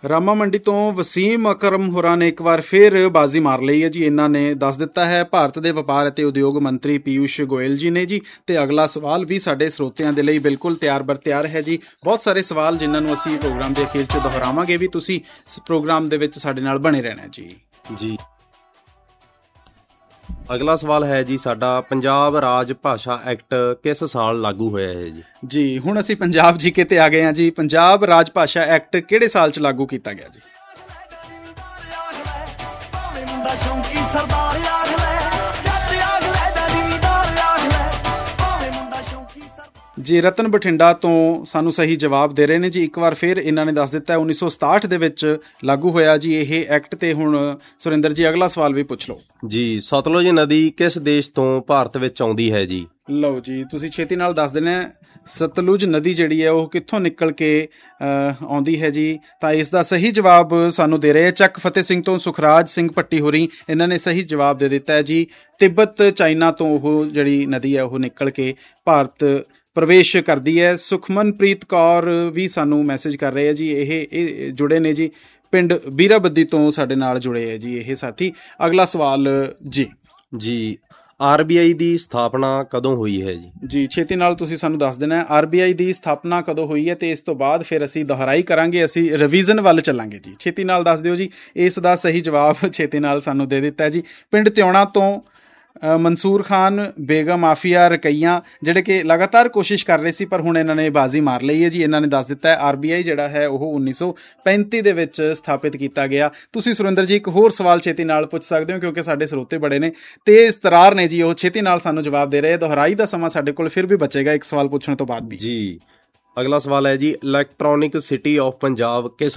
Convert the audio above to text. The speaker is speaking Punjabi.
ਰਾਮਾ ਮੰਡੀ ਤੋਂ ਵਸੀਮ ਅਕਰਮ ਹੋਰਾਂ ਨੇ ਇੱਕ ਵਾਰ ਫਿਰ ਬਾਜ਼ੀ ਮਾਰ ਲਈ ਹੈ ਜੀ। ਇਹਨਾਂ ਨੇ ਦੱਸ ਦਿੱਤਾ ਹੈ ਭਾਰਤ ਦੇ ਵਪਾਰ ਅਤੇ ਉਦਯੋਗ ਮੰਤਰੀ ਪੀਯੂਸ਼ ਗੋਇਲ ਜੀ ਨੇ ਜੀ। ਤੇ ਅਗਲਾ ਸਵਾਲ ਵੀ ਸਾਡੇ ਸਰੋਤਿਆਂ ਦੇ ਲਈ ਬਿਲਕੁਲ ਤਿਆਰ ਬਰ ਤਿਆਰ ਹੈ ਜੀ। ਬਹੁਤ ਸਾਰੇ ਸਵਾਲ ਜਿਨ੍ਹਾਂ ਨੂੰ ਅਸੀਂ ਪ੍ਰੋਗਰਾਮ ਦੇ ਅਖੀਰ 'ਚ ਦੁਹਰਾਵਾਂਗੇ ਵੀ। ਤੁਸੀਂ ਪ੍ਰੋਗਰਾਮ ਦੇ ਵਿੱਚ ਸਾਡੇ ਨਾਲ ਬਣੇ ਰਹਿਣਾ ਜੀ। ਅਗਲਾ ਸਵਾਲ ਹੈ ਜੀ ਸਾਡਾ, ਪੰਜਾਬ ਰਾਜ ਭਾਸ਼ਾ ਐਕਟ ਕਿਸ ਸਾਲ ਲਾਗੂ ਹੋਇਆ ਹੈ ਜੀ? ਹੁਣ ਅਸੀਂ ਪੰਜਾਬ ਜੀਕੇ ਤੇ ਆ ਗਏ ਹਾਂ ਜੀ। ਪੰਜਾਬ ਰਾਜ ਭਾਸ਼ਾ ਐਕਟ ਕਿਹੜੇ ਸਾਲ 'ਚ ਲਾਗੂ ਕੀਤਾ ਗਿਆ ਜੀ? ਜੀ ਰਤਨ ਬਠਿੰਡਾ ਤੋਂ ਸਾਨੂੰ ਸਹੀ ਜਵਾਬ ਦੇ ਰਹੇ ਨੇ ਜੀ। ਇੱਕ ਵਾਰ ਫਿਰ ਇਹਨਾਂ ਨੇ ਦੱਸ ਦਿੱਤਾ 1967 ਦੇ ਵਿੱਚ ਲਾਗੂ ਹੋਇਆ ਜੀ ਇਹ ਐਕਟ। ਤੇ ਹੁਣ ਸੁਰਿੰਦਰ ਜੀ ਅਗਲਾ ਸਵਾਲ ਵੀ ਪੁੱਛ ਲਓ ਜੀ। ਸਤਲੁਜ ਨਦੀ ਕਿਸ ਦੇਸ਼ ਤੋਂ ਭਾਰਤ ਵਿੱਚ ਆਉਂਦੀ ਹੈ ਜੀ? ਲਓ ਜੀ, ਤੁਸੀਂ ਛੇਤੀ ਨਾਲ ਦੱਸ ਦੇਣਾ ਸਤਲੁਜ ਨਦੀ ਜਿਹੜੀ ਹੈ ਉਹ ਕਿੱਥੋਂ ਨਿਕਲ ਕੇ ਆਉਂਦੀ ਹੈ ਜੀ। ਤਾਂ ਇਸ ਦਾ ਸਹੀ ਜਵਾਬ ਸਾਨੂੰ ਦੇ ਰਹੇ ਚੱਕ ਫਤਿਹ ਸਿੰਘ ਤੋਂ ਸੁਖਰਾਜ ਸਿੰਘ ਭੱਟੀ ਹੋਰੀ। ਇਹਨਾਂ ਨੇ ਸਹੀ ਜਵਾਬ ਦੇ ਦਿੱਤਾ ਹੈ ਜੀ। ਤਿੱਬਤ ਚਾਈਨਾ ਤੋਂ ਉਹ ਜਿਹੜੀ ਨਦੀ ਹੈ ਉਹ ਨਿਕਲ ਕੇ ਭਾਰਤ ਪ੍ਰਵੇਸ਼ ਕਰਦੀ ਹੈ। ਸੁਖਮਨਪ੍ਰੀਤ ਕੌਰ ਵੀ ਸਾਨੂੰ ਮੈਸੇਜ ਕਰ ਰਹੇ ਹੈ ਜੀ। ਇਹ ਜੁੜੇ ਨੇ ਜੀ, ਪਿੰਡ ਬੀਰਾਬੱਦੀ ਤੋਂ ਸਾਡੇ ਨਾਲ ਜੁੜੇ ਹੈ ਜੀ ਇਹ ਸਾਥੀ। ਅਗਲਾ ਸਵਾਲ ਜੀ। ਆਰਬੀਆਈ ਦੀ ਸਥਾਪਨਾ ਕਦੋਂ ਹੋਈ ਹੈ ਜੀ? ਛੇਤੀ ਨਾਲ ਤੁਸੀਂ ਸਾਨੂੰ ਦੱਸ ਦੇਣਾ ਆਰਬੀਆਈ ਦੀ ਸਥਾਪਨਾ ਕਦੋਂ ਹੋਈ ਹੈ। ਤੇ ਇਸ ਤੋਂ ਬਾਅਦ ਫਿਰ ਅਸੀਂ ਦੁਹਰਾਈ ਕਰਾਂਗੇ, ਅਸੀਂ ਰਿਵੀਜ਼ਨ ਵੱਲ ਚੱਲਾਂਗੇ ਜੀ। ਛੇਤੀ ਨਾਲ ਦੱਸ ਦਿਓ ਜੀ। ਇਸ ਦਾ ਸਹੀ ਜਵਾਬ ਛੇਤੀ ਨਾਲ ਸਾਨੂੰ ਦੇ ਦਿੱਤਾ ਜੀ। ਪਿੰਡ ਤਿਉਣਾ ਤੋਂ ਮਨਸੂਰ ਖਾਨ ਬੇਗਮ ਆਫੀਆ ਰਕਈਆਂ, ਜਿਹੜੇ ਕਿ ਲਗਾਤਾਰ ਕੋਸ਼ਿਸ਼ ਕਰ ਰਹੇ ਸੀ ਪਰ ਹੁਣ ਇਹਨਾਂ ਨੇ ਬਾਜ਼ੀ ਮਾਰ ਲਈ ਹੈ ਜੀ। ਇਹਨਾਂ ਨੇ ਦੱਸ ਦਿੱਤਾ ਹੈ ਆਰਬੀਆਈ ਜਿਹੜਾ ਹੈ ਉਹ 1935 ਦੇ ਵਿੱਚ ਸਥਾਪਿਤ ਕੀਤਾ ਗਿਆ। ਤੁਸੀਂ ਸੁਰਿੰਦਰ ਜੀ ਇੱਕ ਹੋਰ ਸਵਾਲ ਛੇਤੀ ਨਾਲ ਪੁੱਛ ਸਕਦੇ ਹੋ ਕਿਉਂਕਿ ਸਾਡੇ ਸਰੋਤੇ ਬੜੇ ਨੇ ਤੇ ਇਸਤਰਾਰ ਨੇ ਜੀ, ਉਹ ਛੇਤੀ ਨਾਲ ਸਾਨੂੰ ਜਵਾਬ ਦੇ ਰਹੇ। ਦੁਹਰਾਈ ਦਾ ਸਮਾਂ ਸਾਡੇ ਕੋਲ ਫਿਰ ਵੀ ਬਚੇਗਾ ਇੱਕ ਸਵਾਲ ਪੁੱਛਣ ਤੋਂ ਬਾਅਦ ਵੀ ਜੀ। ਅਗਲਾ ਸਵਾਲ ਹੈ ਜੀ, ਇਲੈਕਟ੍ਰੋਨਿਕ ਸਿਟੀ ਆਫ ਪੰਜਾਬ ਕਿਸ